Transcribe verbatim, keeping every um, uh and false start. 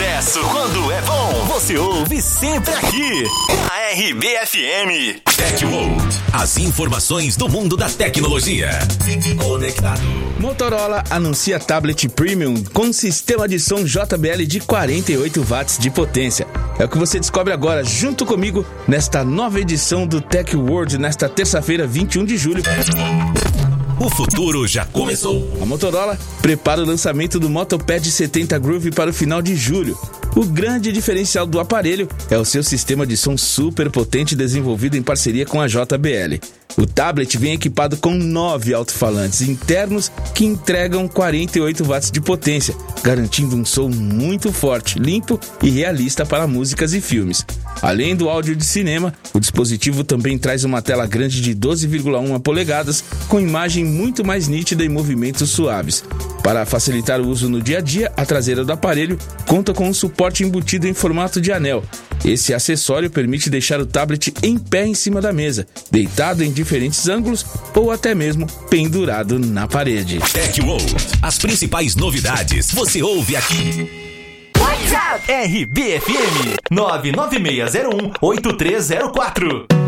Sucesso quando é bom, você ouve sempre aqui, na R B F M. Tech World, as informações do mundo da tecnologia. Fique conectado. Motorola anuncia tablet premium com sistema de som J B L de quarenta e oito watts de potência. É o que você descobre agora junto comigo nesta nova edição do Tech World, nesta terça-feira, vinte e um de julho. O futuro já começou. A Motorola prepara o lançamento do Motopad setenta Groove para o final de julho. O grande diferencial do aparelho é o seu sistema de som super potente desenvolvido em parceria com a J B L. O tablet vem equipado com nove alto-falantes internos que entregam quarenta e oito watts de potência, garantindo um som muito forte, limpo e realista para músicas e filmes. Além do áudio de cinema, o dispositivo também traz uma tela grande de doze vírgula um polegadas, com imagem muito mais nítida e movimentos suaves. Para facilitar o uso no dia a dia, a traseira do aparelho conta com um suporte embutido em formato de anel. Esse acessório permite deixar o tablet em pé em cima da mesa, deitado em diferentes ângulos ou até mesmo pendurado na parede. Tech World, as principais novidades você ouve aqui. WhatsApp R B F M nove nove seis zero um oito três zero quatro.